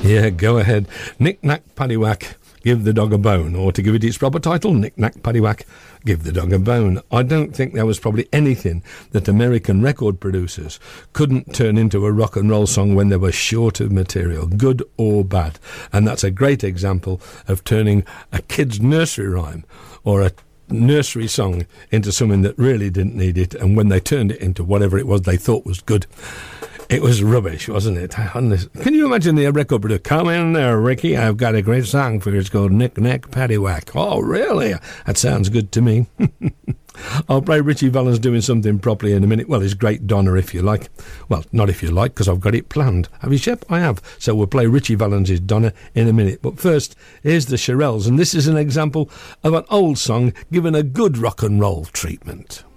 Yeah, go ahead. Knick-knack, paddywhack, give the dog a bone. Or to give it its proper title, Knick-knack, paddywhack, give the dog a bone. I don't think there was probably anything that American record producers couldn't turn into a rock and roll song when they were short of material, good or bad. And that's a great example of turning a kid's nursery rhyme or a nursery song into something that really didn't need it, and when they turned it into whatever it was they thought was good, it was rubbish, wasn't it? Can you imagine the record producer? Come in there, Ricky, I've got a great song for you. It's called Knick-knack, paddywhack. Oh, really? That sounds good to me. I'll play Richie Valens doing something properly in a minute. Well, it's Great Donna, if you like. Well, not if you like, because I've got it planned. Have you, Shep? I have. So we'll play Richie Valens' Donna in a minute. But first, here's the Shirelles, and this is an example of an old song given a good rock and roll treatment.